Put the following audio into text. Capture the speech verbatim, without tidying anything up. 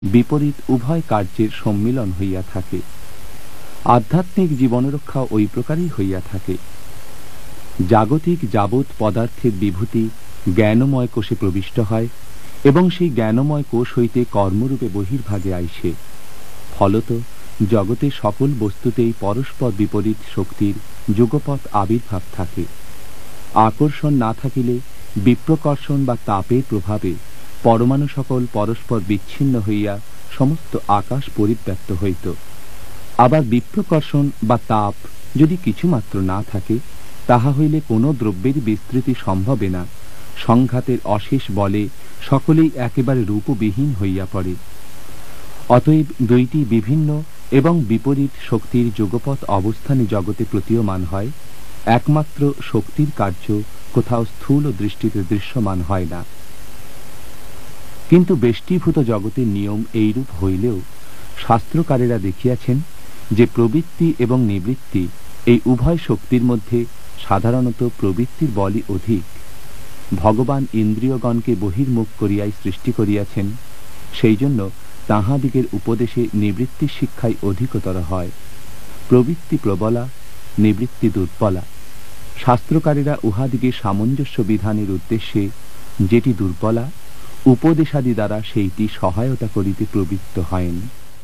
বিপরীত উভয় কার্যের সম্মিলন হইয়া থাকে। আধ্যাত্মিক জীবনরক্ষা ওই প্রকারই হইয়া থাকে। জাগতিক যাবৎ পদার্থের বিভূতি জ্ঞানময় কোষে প্রবিষ্ট হয় এবং সেই জ্ঞানময় কোষ হইতে কর্মরূপে বহির্ভাগে আইসে। ফলত জগতের সকল বস্তুতেই পরস্পর বিপরীত শক্তির যুগপৎ আবির্ভাব থাকে। আকর্ষণ না থাকিলে বিপ্রকর্ষণ বা তাপের প্রভাবে পরমাণু সকল পরস্পর বিচ্ছিন্ন হইয়া সমস্ত আকাশ পরিব্যাপ্ত হইত। আবার বিপ্রকর্ষণ বা তাপ যদি কিছুমাত্র না থাকে, তাহা হইলে কোন দ্রব্যের বিস্তৃতি সম্ভবে না। সংঘাতের অশেষ বলে সকলেই একেবারে রূপবিহীন হইয়া পড়ে। অতএব দুইটি বিভিন্ন এবং বিপরীত শক্তির যুগপৎ অবস্থানে জগতে প্রতীয়মান হয়। একমাত্র শক্তির কার্য কোথাও স্থূল দৃষ্টিতে দৃশ্যমান হয় না। কিন্তু বেষ্টিভূত জগতের নিয়ম এইরূপ হইলেও শাস্ত্রকারেরা দেখিয়াছেন যে প্রবৃত্তি এবং নিবৃত্তি এই উভয় শক্তির মধ্যে সাধারণত প্রবৃত্তির বলই অধিক। ভগবান ইন্দ্রিয়গণকে বহির্মুখ করিয়াই সৃষ্টি করিয়াছেন, সেই জন্য তাঁহাদিগের উপদেশে নিবৃত্তির শিক্ষাই অধিকতর হয়। প্রবৃত্তি প্রবলা, নিবৃত্তি দুর্বলা। শাস্ত্রকারেরা উহাদিকে সামঞ্জস্য বিধানের উদ্দেশ্যে যেটি দুর্বলা, উপদেশাদি দ্বারা সেইটি সহায়তা করিতে প্রবৃত্ত হয়েন।